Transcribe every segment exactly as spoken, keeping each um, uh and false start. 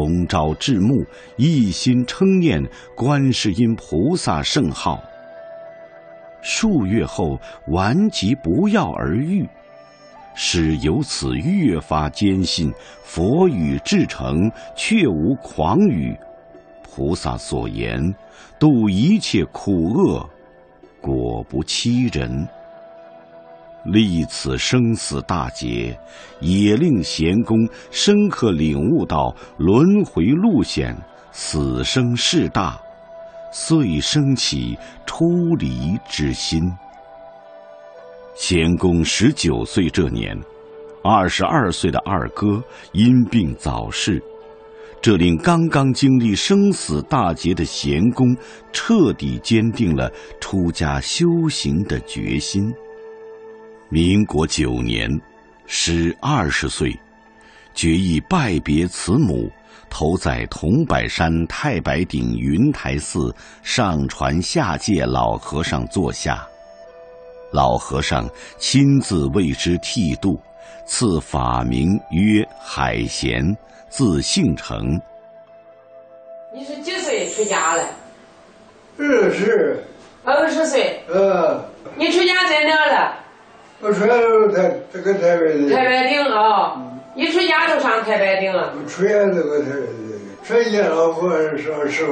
笼罩至目，一心称念观世音菩萨圣号。数月后，顽疾不药而愈，使由此越发坚信佛语至诚，确无诳语。菩萨所言，度一切苦厄，果不欺人。历此生死大劫，也令贤公深刻领悟到轮回路险，死生事大，遂生起出离之心。贤公十九岁这年，二十二岁的二哥因病早逝，这令刚刚经历生死大劫的贤公彻底坚定了出家修行的决心。民国九年，时二十岁，决意拜别慈母，投在桐柏山太白顶云台寺上传下界老和尚座下。老和尚亲自为之剃度，赐法名曰海贤，字姓成。 你是几岁出家了？ 二十。 二十岁。 呃。 你出家在哪了？ 我出家都台这个台北的。 太白顶啊、哦！一出家就上太白顶了。 我出家这个台北的，出家老和尚时候。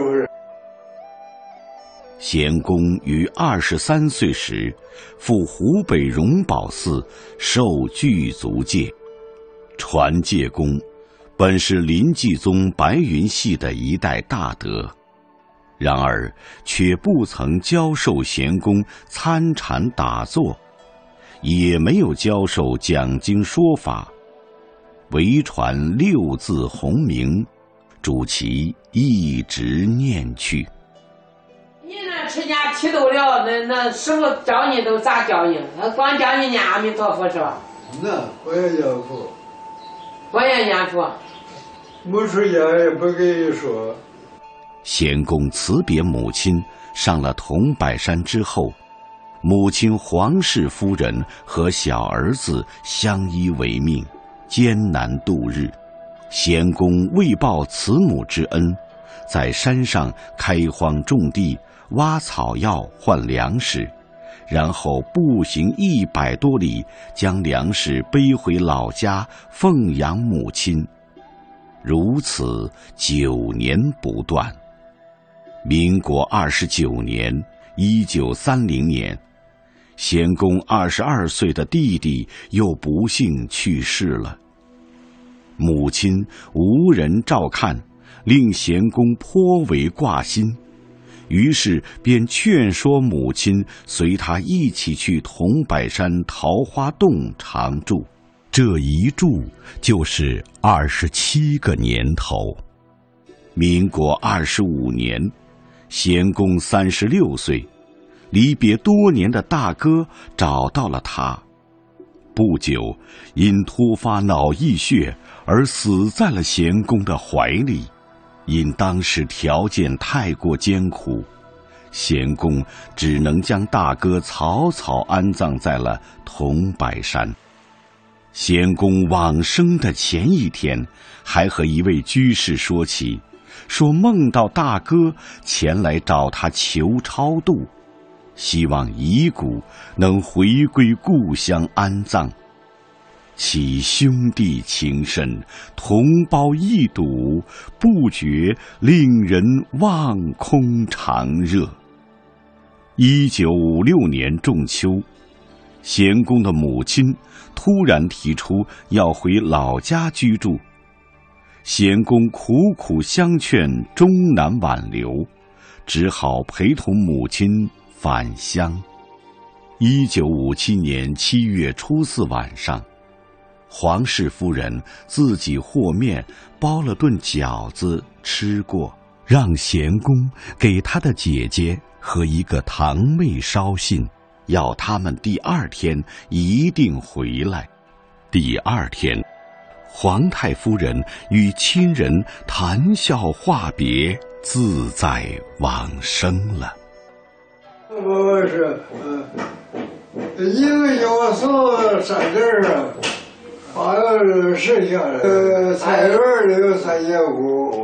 贤公于二十三岁时，赴湖北荣宝寺受具足戒。传戒公本是临济宗白云系的一代大德，然而却不曾教授贤公参禅打坐，也没有教授讲经说法，唯传六字洪名，主其一直念去。 你那出家剃度了，那那师傅教你都咋教你？他光教你念阿弥陀佛是吧？ 那我也念佛。 我也念佛。 没出家也不跟你说。 贤公辞别母亲，上了桐柏山之后，母亲黄氏夫人和小儿子相依为命，艰难度日。贤公为报慈母之恩，在山上开荒种地，挖草药换粮食，然后步行一百多里，将粮食背回老家奉养母亲。如此九年不断。民国二十九年，一九三零年，贤公二十二岁的弟弟又不幸去世了。母亲无人照看，令贤公颇为挂心，于是便劝说母亲随他一起去桐柏山桃花洞常住。这一住就是二十七个年头。民国二十五年，贤公三十六岁，离别多年的大哥找到了他。不久，因突发脑溢血而死在了贤公的怀里。因当时条件太过艰苦，贤公只能将大哥草草安葬在了桐柏山。贤公往生的前一天，还和一位居士说起，说梦到大哥前来找他求超度，希望遗骨能回归故乡安葬。其兄弟情深，同胞一睹，不觉令人望空长热。一九五六年仲秋，贤公的母亲突然提出要回老家居住，贤公苦苦相劝，终难挽留，只好陪同母亲返乡。一九五七年七月初四晚上，黄氏夫人自己和面包了顿饺子吃过，让贤公给他的姐姐和一个堂妹捎信，要他们第二天一定回来。第二天，皇太夫人与亲人谈笑话别，自在往生了。 我是，呃，一个叫我送三字啊，好像是剩下的，呃，菜园里有三节骨。